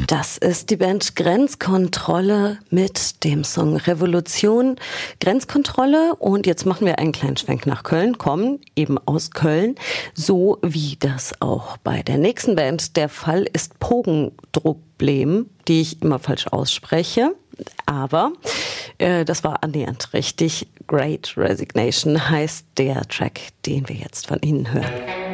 Das ist die Band Grenzkontrolle mit dem Song Revolution. Grenzkontrolle, und jetzt machen wir einen kleinen Schwenk nach Köln, kommen eben aus Köln, so wie das auch bei der nächsten Band der Fall ist. Pogendrublem, die ich immer falsch ausspreche, aber das war annähernd richtig. Great Resignation heißt der Track, den wir jetzt von Ihnen hören.